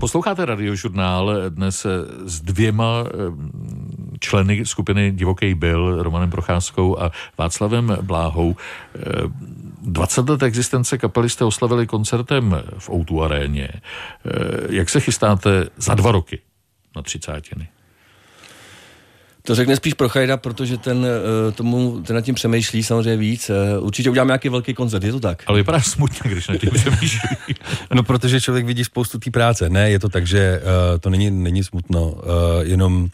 Posloucháte Radiožurnál dnes s 2 členy skupiny Divoký Byl, Romanem Procházkou a Václavem Bláhou. 20 let existence kapely jste oslavili koncertem v O2 aréně. Jak se chystáte za 2 roky na 30. To řekne spíš Prochajda, protože ten nad tím přemýšlí samozřejmě víc. Určitě uděláme nějaký velký koncert, je to tak? Ale vypadá smutně, když nad tím přemýšlí. No, protože člověk vidí spoustu té práce. Ne, je to tak, že to není smutno. Jenom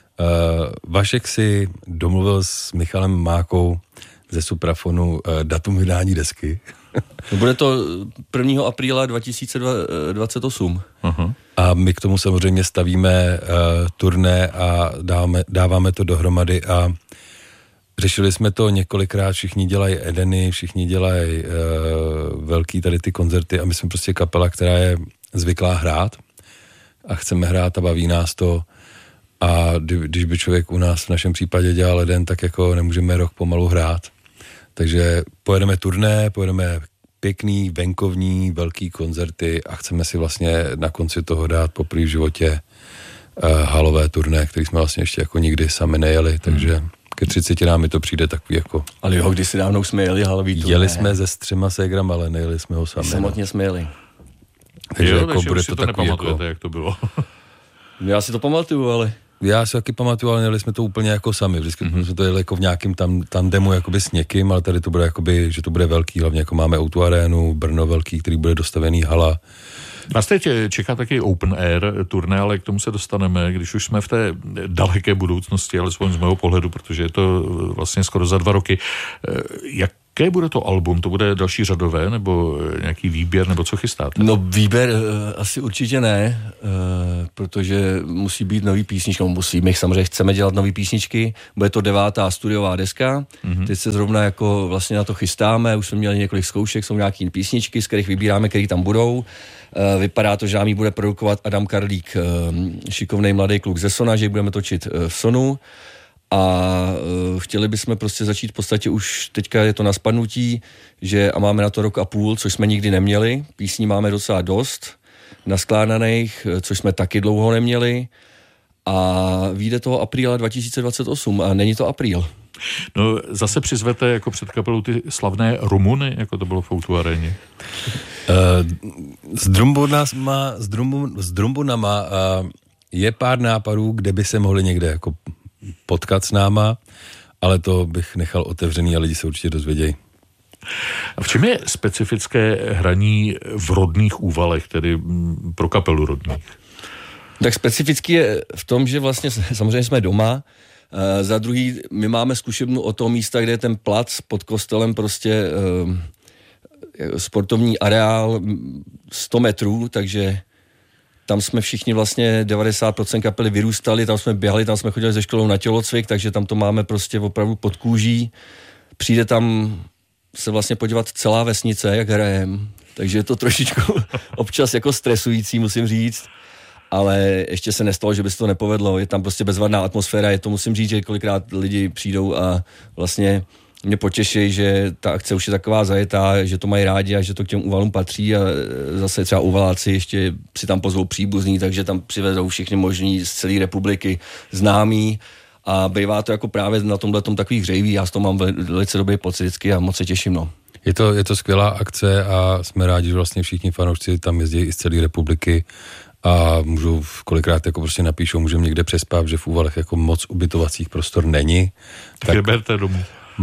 Vašek si domluvil s Michalem Mákou ze Suprafonu datum vydání desky. Bude to 1. apríla 2028. Aha. A my k tomu samozřejmě stavíme turné a dáváme to dohromady a řešili jsme to několikrát, všichni dělají Edeny, všichni dělají velký tady ty koncerty a my jsme prostě kapela, která je zvyklá hrát a chceme hrát a baví nás to a když by člověk u nás v našem případě dělal Eden, tak jako nemůžeme rok pomalu hrát. Takže pojedeme turné, pojedeme pěkný, venkovní, velký koncerty a chceme si vlastně na konci toho dát poprvé v životě halové turné, který jsme vlastně ještě jako nikdy sami nejeli, takže ke 30 nám mi to přijde takový jako... Ale jo, když si dávno jsme jeli halový turné. Jeli jsme se 3 ségrama, ale nejeli jsme ho sami. Samotně jsme jeli. Takže jo, jako takže bude už si to nepamatujete, jak to bylo. Já si to pamatuju, ale... Já si taky pamatuju, ale nejeli jsme to úplně jako sami. Vždycky jsme to jeli jako v nějakým tandemu jakoby s někým, ale tady to bude jakoby, že to bude velký, hlavně jako máme O2 arénu, Brno velký, který bude dostavený hala. Nás teď čeká taky open air turné, ale k tomu se dostaneme, když už jsme v té daleké budoucnosti, alespoň z mého pohledu, protože je to vlastně skoro za 2 roky. Jaké bude to album? To bude další řadové, nebo nějaký výběr, nebo co chystáte? No výběr asi určitě ne, protože musí být nový písničky, my samozřejmě chceme dělat nový písničky, bude to 9. studiová deska, teď se zrovna jako vlastně na to chystáme, už jsme měli několik zkoušek, jsou nějaký písničky, z kterých vybíráme, který tam budou. Vypadá to, že nám ji bude produkovat Adam Karlík, šikovnej mladý kluk ze Sona, že ji budeme točit v Sonu a chtěli bychom prostě začít v podstatě už teďka je to na spadnutí, a máme na to 1,5 roku, což jsme nikdy neměli, písní máme docela dost naskládaných, což jsme taky dlouho neměli a vyjde toho apríla 2028 a není to apríl. No zase přizvete jako před kapelou ty slavné Rumuny, jako to bylo v O2 aréně. S Drumbunama je pár nápadů, kde by se mohli někde jako potkat s náma, ale to bych nechal otevřený a lidi se určitě dozvědějí. A v čem je specifické hraní v Rodných Úvalech, tedy pro kapelu Rodných? Tak specificky je v tom, že vlastně samozřejmě jsme doma, za druhý my máme zkušebnu od toho místa, kde je ten plac pod kostelem prostě sportovní areál 100 metrů, takže tam jsme všichni vlastně 90% kapely vyrůstali, tam jsme běhali, tam jsme chodili ze školou na tělocvik, takže tam to máme prostě opravdu pod kůží. Přijde tam se vlastně podívat celá vesnice, jak hrajem, takže je to trošičku občas jako stresující, musím říct, ale ještě se nestalo, že by se to nepovedlo, je tam prostě bezvadná atmosféra, je to musím říct, že kolikrát lidi přijdou a vlastně mě potěší, že ta akce už je taková zajetá, že to mají rádi a že to k těm Úvalům patří a zase třeba Úvaláci ještě si tam pozvou příbuzní, takže tam přivezou všichni možní z celé republiky známí a bývá to jako právě na tomhletom takový hřejivý, já z toho mám velice dobrý pocit vždycky a moc se těším, no. Je to skvělá akce a jsme rádi, že vlastně všichni fanoušci tam jezdí i z celé republiky a můžu kolikrát jako prostě napíšou, můžeme někde přespat, že v Úvalech jako moc ubytovacích prostor není. Tak berte domů.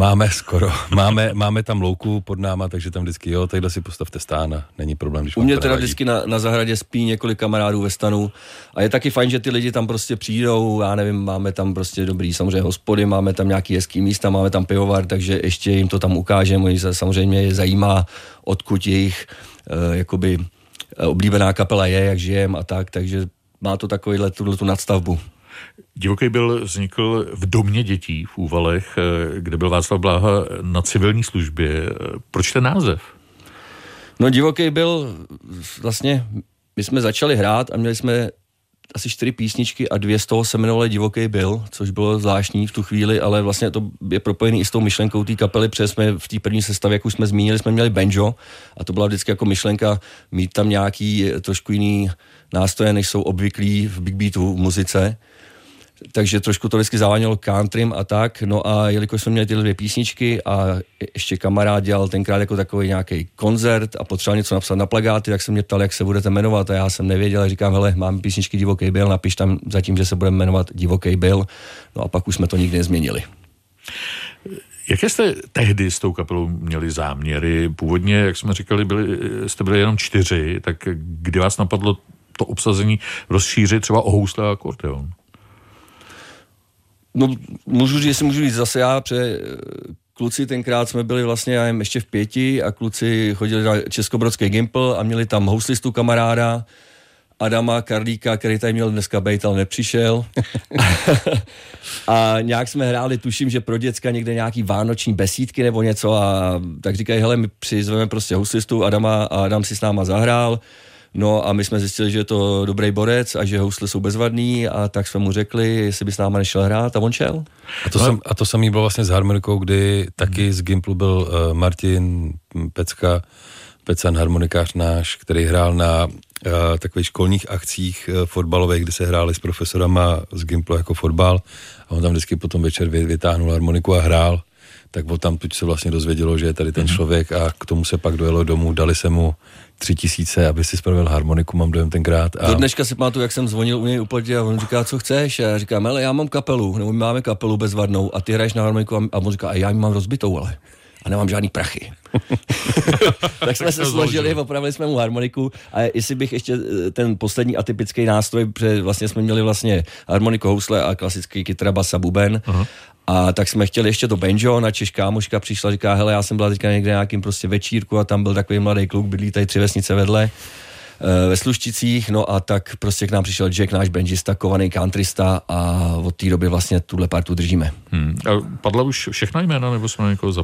Máme tam louku pod náma, takže tam vždycky tadyhle si postavte stán a není problém, když u mě teda vždycky na zahradě spí několik kamarádů ve stanu a je taky fajn, že ty lidi tam prostě přijdou, já nevím, máme tam prostě dobrý samozřejmě hospody, máme tam nějaký hezký místa, máme tam pivovar, takže ještě jim to tam ukážeme, samozřejmě je zajímá, odkud jejich jakoby oblíbená kapela je, jak žijem a tak, takže má to takovýhle tu nadstavbu. Divoký Byl vznikl v domě dětí v Úvalech, kde byl Václav Bláha na civilní službě. Proč ten název? No Divoký Byl, vlastně my jsme začali hrát a měli jsme asi 4 písničky a 2 z toho se jmenovaly Divoký Bill, což bylo zvláštní v tu chvíli, ale vlastně to je propojený i s tou myšlenkou té kapely, protože jsme v té první sestavě, jak už jsme zmínili, jsme měli banjo a to byla vždycky jako myšlenka mít tam nějaký trošku jiný nástroje, než jsou obvyklí v big beatu v muzice. Takže trošku to vždycky závanělo countrym a tak, no a jelikož jsme měli tyhle 2 písničky a ještě kamarád dělal tenkrát jako takový nějaký koncert a potřeboval něco napsat na plakáty, tak se mě ptal, jak se budete jmenovat a já jsem nevěděl a říkám, hele, mám písničky Divoký Bill, napiš tam zatím, že se budeme jmenovat Divoký Bill, no a pak už jsme to nikdy nezměnili. Jaké jste tehdy s tou kapelou měli záměry? Původně, jak jsme říkali, jste byli jenom 4, tak kdy vás napadlo to obsazení rozšířit třeba o housle a akordeon? No, můžu říct zase já, protože kluci tenkrát jsme byli vlastně ještě v 5 a kluci chodili na Českobrodský Gimpl a měli tam houslistu kamaráda Adama Karlíka, který tady měl dneska bejt, ale nepřišel. A nějak jsme hráli, tuším, že pro děcka někde nějaký vánoční besídky nebo něco a tak říkají, hele, my přizveme prostě houslistu Adama a Adam si s náma zahrál. No a my jsme zjistili, že je to dobrý borec a že housle jsou bezvadný a tak jsme mu řekli, jestli by s náma nešel hrát a on šel. A to samý bylo vlastně s harmonikou, kdy taky z Gimplu byl Martin Pecan, harmonikář náš, který hrál na takových školních akcích fotbalových, kde se hráli s profesorama z Gimplu jako fotbal a on tam vždycky potom večer vytáhnul harmoniku a hrál. Tak tam tuď se vlastně dozvědělo, že je tady ten člověk a k tomu se pak dojelo domů, dali se mu 3000, aby si spravil harmoniku, mám dojem tenkrát. Do dneška si pamatuju, jak jsem zvonil u něj úplně a on říká, co chceš? A já říkám, hele, já mám kapelu, nebo my máme kapelu bezvadnou a ty hraješ na harmoniku a on říká, a já ji mám rozbitou, ale a nemám žádný prachy. Tak jsme se složili, opravili jsme mu harmoniku a jestli bych ještě ten poslední atypický nástroj, protože vlastně jsme měli vlastně harmoniku, housle a klasický kytara, basa, buben. A tak jsme chtěli ještě to banjo, načež kámoška přišla, říká, hele, já jsem byla teďka někde nějakým prostě večírku a tam byl takový mladý kluk, bydlí tady 3 vesnice vedle ve Slušticích, no a tak prostě k nám přišel Jack, náš banjista, kovaný countrysta a od té doby vlastně tuhle partu držíme. A padla už všechna jména, nebo jsme někoho